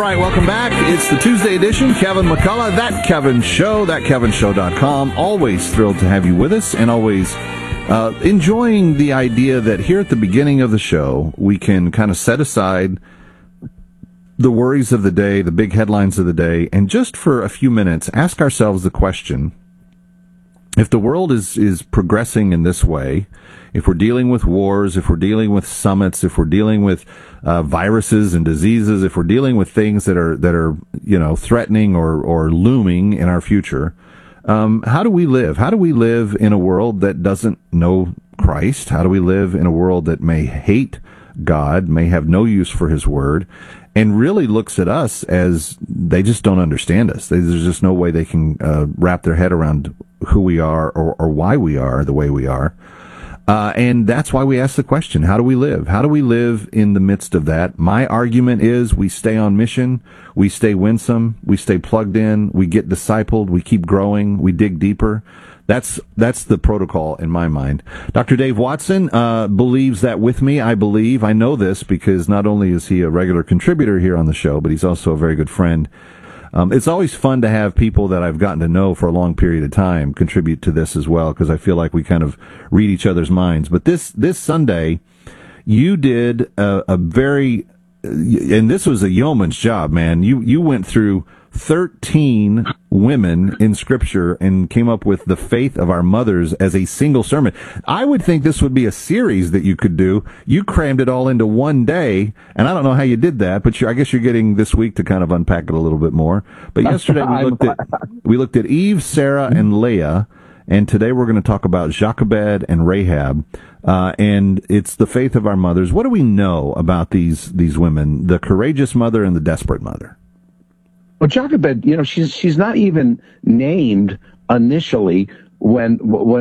All right, welcome back. It's the Tuesday edition. Kevin McCullough, That Kevin Show, thatkevinshow.com. Always thrilled to have you with us, and always enjoying the idea that here at the beginning of the show, we can kind of set aside the worries of the day, the big headlines of the day, and just for a few minutes, ask ourselves the question, if the world is progressing in this way, if we're dealing with wars, if we're dealing with summits, if we're dealing with viruses and diseases, if we're dealing with things that are threatening or looming in our future, how do we live? How do we live in a world that doesn't know Christ? How do we live in a world that may hate God, may have no use for His Word, and really looks at us as they just don't understand us? There's just no way they can wrap their head around who we are or why we are the way we are. And that's why we ask the question, how do we live? How do we live in the midst of that? My argument is we stay on mission, we stay winsome, we stay plugged in, we get discipled, we keep growing, we dig deeper. That's the protocol in my mind. Dr. Dave Watson believes that with me. I know this because not only is he a regular contributor here on the show, but he's also a very good friend. It's always fun to have people that I've gotten to know for a long period of time contribute to this as well, because I feel like we kind of read each other's minds. But this Sunday, you did a very, and this was a yeoman's job, man. You went through 13 women in Scripture and came up with the faith of our mothers as a single sermon. I would think this would be a series that you could do. You crammed it all into one day, and I don't know how you did that, but I guess you're getting this week to kind of unpack it a little bit more. But yesterday we looked at Eve, Sarah, and Leah, and today we're going to talk about Jochebed and Rahab, and it's the faith of our mothers. What do we know about these women, the courageous mother and the desperate mother? Well, Jochebed, she's not even named initially when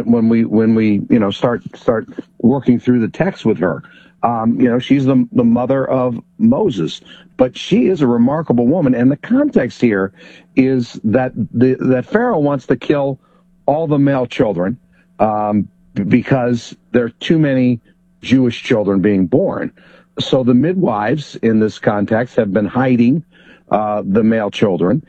we start working through the text with her. She's the mother of Moses, but she is a remarkable woman. And the context here is that that Pharaoh wants to kill all the male children because there are too many Jewish children being born. So the midwives in this context have been hiding the male children,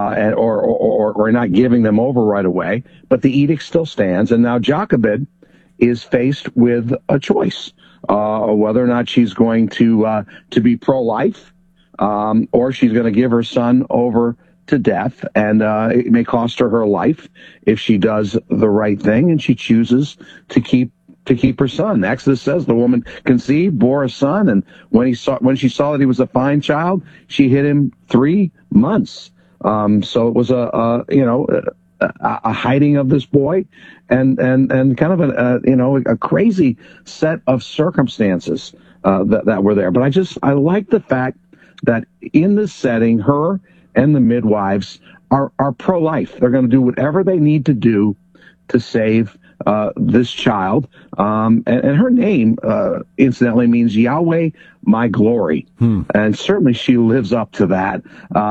or not giving them over right away, but the edict still stands. And now Jochebed is faced with a choice, whether or not she's going to be pro-life, or she's going to give her son over to death, and it may cost her life if she does the right thing and she chooses to keep her son. Exodus says the woman conceived, bore a son, and when she saw that he was a fine child, she hid him 3 months. So it was a hiding of this boy, and kind of a crazy set of circumstances that were there. But I like the fact that in this setting, her and the midwives are pro-life. They're going to do whatever they need to do to save this child, and her name, incidentally, means Yahweh, my glory, and certainly she lives up to that.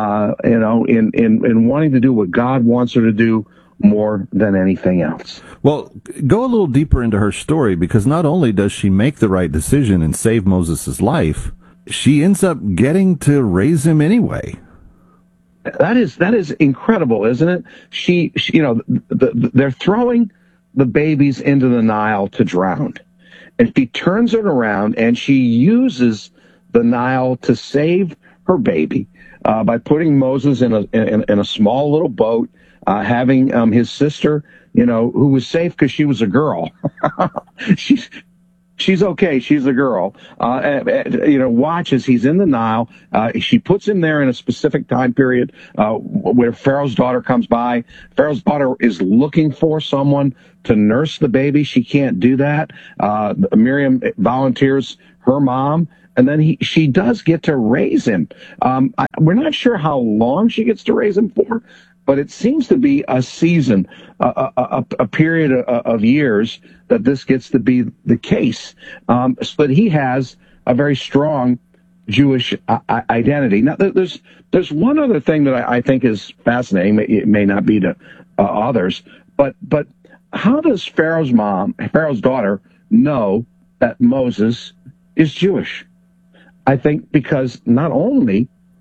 In wanting to do what God wants her to do more than anything else. Well, go a little deeper into her story, because not only does she make the right decision and save Moses' life, she ends up getting to raise him anyway. That is incredible, isn't it? She they're throwing the babies into the Nile to drown, and she turns it around and she uses the Nile to save her baby by putting Moses in a small little boat, having his sister, who was safe because she was a girl. She's okay. She's a girl. Watch as he's in the Nile. She puts him there in a specific time period where Pharaoh's daughter comes by. Pharaoh's daughter is looking for someone to nurse the baby. She can't do that. Miriam volunteers her mom, and then she does get to raise him. We're not sure how long she gets to raise him for, but it seems to be a season, a period of years that this gets to be the case. But he has a very strong Jewish identity. Now, there's one other thing that I think is fascinating. It may not be to others, but how does Pharaoh's daughter, know that Moses is Jewish? I think because not only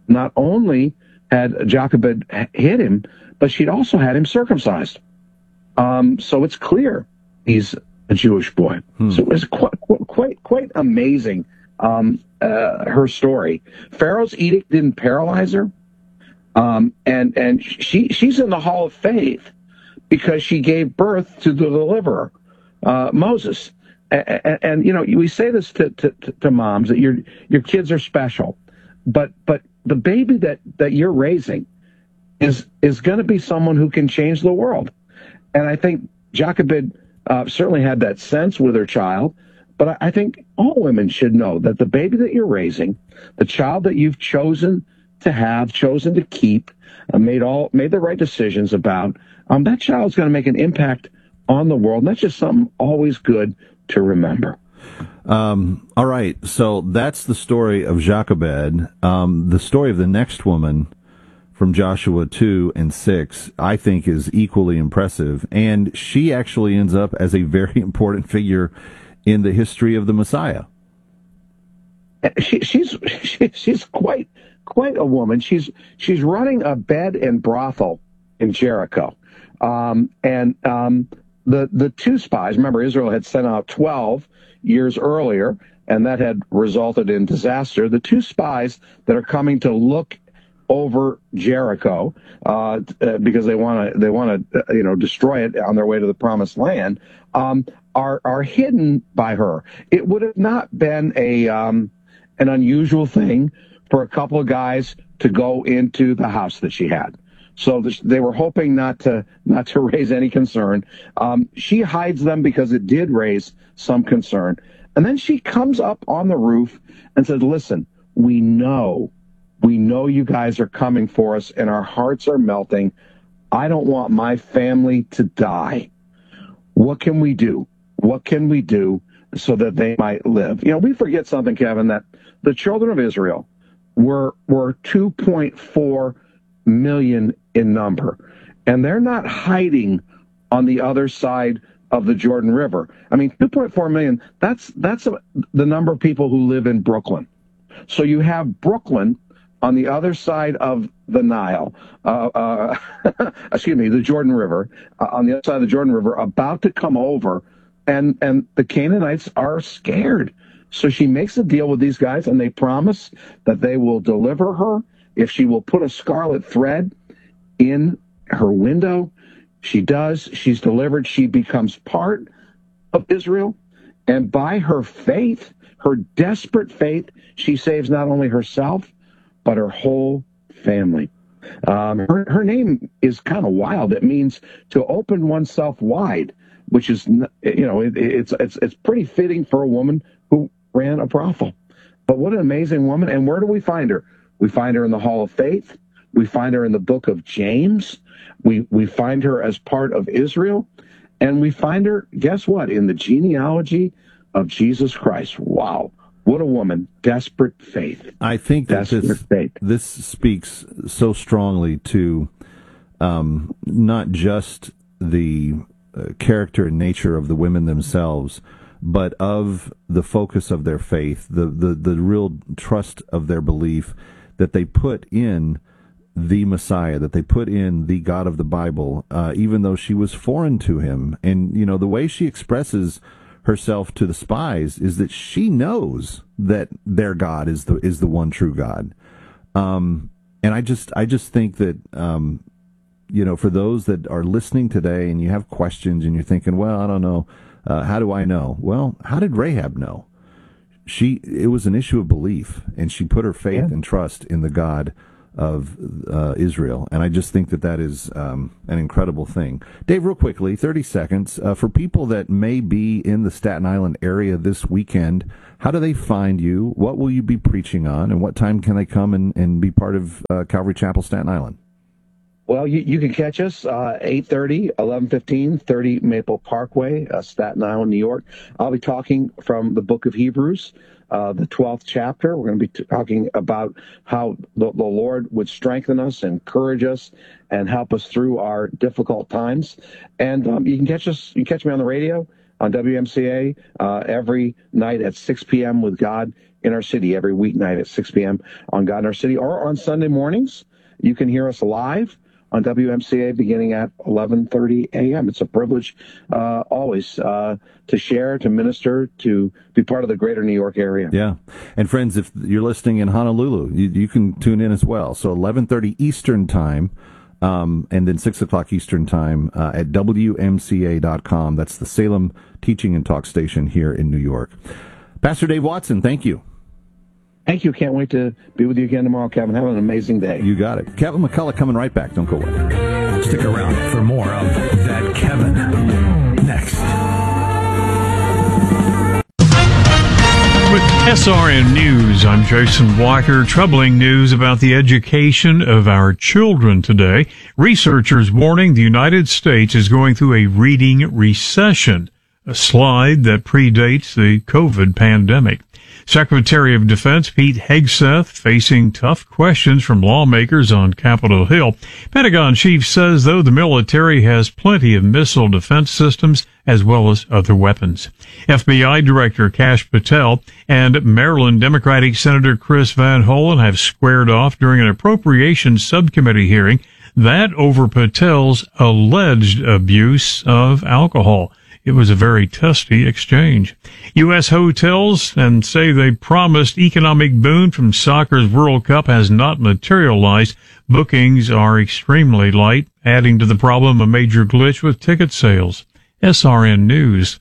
not only had Jochebed hit him, but she'd also had him circumcised. So it's clear he's a Jewish boy. So it was quite amazing. Her story. Pharaoh's edict didn't paralyze her, and she's in the Hall of Faith because she gave birth to the deliverer, Moses. And we say this to moms that your kids are special, but the baby that you're raising is going to be someone who can change the world. And I think Jochebed certainly had that sense with her child, but I think all women should know that the baby that you're raising, the child that you've chosen to have, chosen to keep, made the right decisions about, that child's going to make an impact on the world. And that's just something always good to remember. All right, so that's the story of Jochebed. The story of the next woman from Joshua 2 and 6, I think, is equally impressive. And she actually ends up as a very important figure in the history of the Messiah. She's quite a woman. She's running a bed and brothel in Jericho. The two spies, remember, Israel had sent out 12 years earlier, and that had resulted in disaster. The two spies that are coming to look over Jericho because they want to destroy it on their way to the promised land are hidden by her. It would have not been an unusual thing for a couple of guys to go into the house that she had. So they were hoping not to raise any concern. She hides them because it did raise some concern. And then she comes up on the roof and says, listen, we know you guys are coming for us and our hearts are melting. I don't want my family to die. What can we do? What can we do so that they might live? We forget something, Kevin, that the children of Israel were 2.4 million in number, and they're not hiding on the other side of the Jordan River. I mean, 2.4 million, that's the number of people who live in Brooklyn. So you have Brooklyn on the other side of the Nile, the Jordan River, on the other side of the Jordan River, about to come over, and the Canaanites are scared. So she makes a deal with these guys, and they promise that they will deliver her if she will put a scarlet thread in her window. She does. She's delivered. She becomes part of Israel. And by her faith, her desperate faith, she saves not only herself, but her whole family. Her name is kind of wild. It means to open oneself wide, which is, it's pretty fitting for a woman who ran a brothel. But what an amazing woman. And where do we find her? We find her in the Hall of Faith. We find her in the book of James. We find her as part of Israel. And we find her, guess what, in the genealogy of Jesus Christ. Wow. What a woman. Desperate faith. I think that this speaks so strongly to not just the character and nature of the women themselves, but of the focus of their faith, the real trust of their belief that they put in the Messiah, that they put in the God of the Bible, even though she was foreign to him. And, the way she expresses herself to the spies is that she knows that their God is the one true God. And I just think that, for those that are listening today and you have questions and you're thinking, well, I don't know, how do I know? Well, how did Rahab know? It was an issue of belief, and she put her faith and trust in the God of Israel. And I just think that is an incredible thing. Dave, real quickly, 30 seconds. For people that may be in the Staten Island area this weekend, how do they find you? What will you be preaching on? And what time can they come and be part of Calvary Chapel, Staten Island? Well, you can catch us 8:30, 11:15, 30 Maple Parkway, Staten Island, New York. I'll be talking from the book of Hebrews, the 12th chapter. We're going to be talking about how the Lord would strengthen us, encourage us, and help us through our difficult times. And you can catch me on the radio on WMCA every night at 6 p.m. with God in Our City, every weeknight at 6 p.m. on God in Our City, or on Sunday mornings. You can hear us live on WMCA beginning at 11:30 a.m. It's a privilege always to share, to minister, to be part of the greater New York area. Yeah. And friends, if you're listening in Honolulu, you can tune in as well. So 11:30 Eastern Time, and then 6 o'clock Eastern Time at WMCA.com. That's the Salem Teaching and Talk Station here in New York. Pastor Dave Watson, thank you. Thank you. Can't wait to be with you again tomorrow, Kevin. Have an amazing day. You got it. Kevin McCullough coming right back. Don't go away. Stick around for more of That Kevin next. With SRN News, I'm Jason Walker. Troubling news about the education of our children today. Researchers warning the United States is going through a reading recession, a slide that predates the COVID pandemic. Secretary of Defense Pete Hegseth facing tough questions from lawmakers on Capitol Hill. Pentagon chief says, though, the military has plenty of missile defense systems as well as other weapons. FBI Director Kash Patel and Maryland Democratic Senator Chris Van Hollen have squared off during an appropriations subcommittee hearing, that over Patel's alleged abuse of alcohol. It was a very testy exchange. U.S. hotels and say they promised economic boon from soccer's World Cup has not materialized. Bookings are extremely light, adding to the problem a major glitch with ticket sales. SRN News.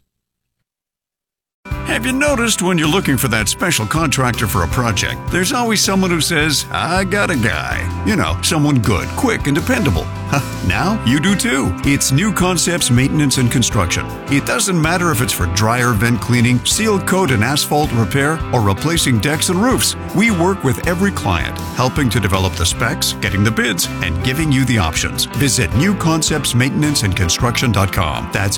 Have you noticed when you're looking for that special contractor for a project, there's always someone who says, I got a guy. You know, someone good, quick, and dependable. Now you do too. It's New Concepts Maintenance and Construction. It doesn't matter if it's for dryer vent cleaning, seal coat and asphalt repair, or replacing decks and roofs. We work with every client, helping to develop the specs, getting the bids, and giving you the options. Visit newconceptsmaintenanceandconstruction.com. That's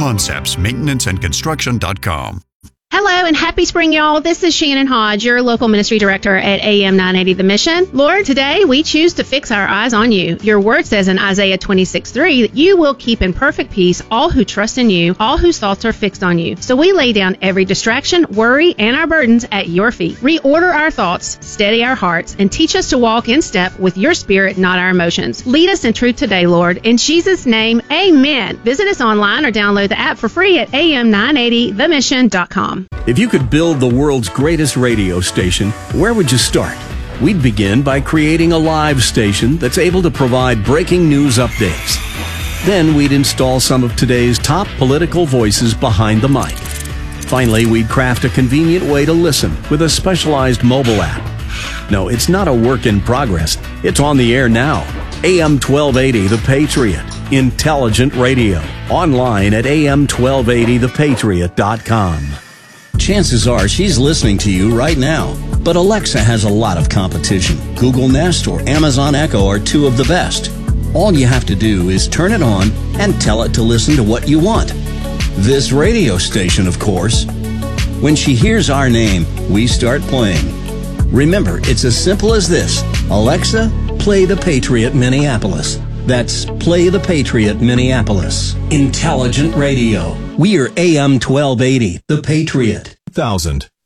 newconceptsmaintenanceandconstruction.com. Hello and happy spring, y'all. This is Shannon Hodge, your local ministry director at AM 980 The Mission. Lord, today we choose to fix our eyes on you. Your word says in Isaiah 26:3 that you will keep in perfect peace all who trust in you, all whose thoughts are fixed on you. So we lay down every distraction, worry, and our burdens at your feet. Reorder our thoughts, steady our hearts, and teach us to walk in step with your spirit, not our emotions. Lead us in truth today, Lord. In Jesus' name, amen. Visit us online or download the app for free at am980themission.com. If you could build the world's greatest radio station, where would you start? We'd begin by creating a live station that's able to provide breaking news updates. Then we'd install some of today's top political voices behind the mic. Finally, we'd craft a convenient way to listen with a specialized mobile app. No, it's not a work in progress. It's on the air now. AM 1280 The Patriot. Intelligent radio. Online at am1280thepatriot.com. Chances are she's listening to you right now. But Alexa has a lot of competition. Google Nest or Amazon Echo are two of the best. All you have to do is turn it on and tell it to listen to what you want. This radio station, of course. When she hears our name, we start playing. Remember, it's as simple as this. Alexa, play The Patriot Minneapolis. That's Play The Patriot Minneapolis. Intelligent radio. We are AM 1280, The Patriot. 1000.